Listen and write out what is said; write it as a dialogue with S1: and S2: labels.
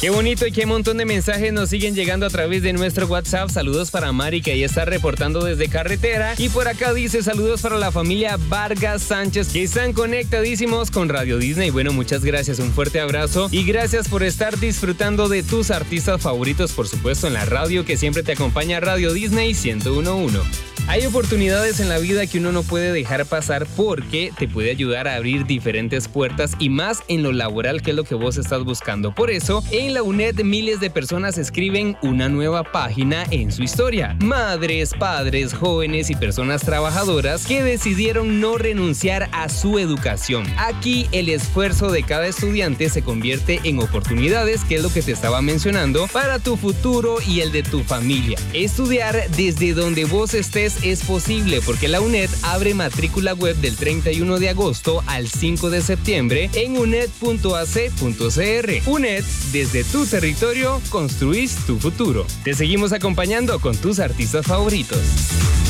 S1: Qué bonito y qué montón de mensajes nos siguen llegando a través de nuestro WhatsApp. Saludos para Mari, que ahí está reportando desde carretera. Y por acá dice saludos para la familia Vargas Sánchez, que están conectadísimos con Radio Disney. Bueno, muchas gracias, un fuerte abrazo y gracias por estar disfrutando de tus artistas favoritos, por supuesto, en la radio que siempre te acompaña, Radio Disney 101.1. Hay oportunidades en la vida que uno no puede dejar pasar porque te puede ayudar a abrir diferentes puertas y más en lo laboral, que es lo que vos estás buscando. Por eso, en la UNED miles de personas escriben una nueva página en su historia. Madres, padres, jóvenes y personas trabajadoras que decidieron no renunciar a su educación. Aquí el esfuerzo de cada estudiante se convierte en oportunidades, que es lo que te estaba mencionando, para tu futuro y el de tu familia. Estudiar desde donde vos estés es posible porque la UNED abre matrícula web del 31 de agosto al 5 de septiembre en uned.ac.cr. UNED, desde tu territorio, construís tu futuro. Te seguimos acompañando con tus artistas favoritos.